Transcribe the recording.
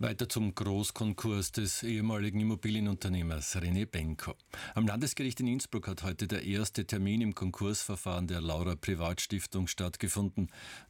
Weiter zum Großkonkurs des ehemaligen Immobilienunternehmers René Benko. Am Landesgericht in Innsbruck hat heute der erste Termin im Konkursverfahren der Laura Privatstiftung stattgefunden.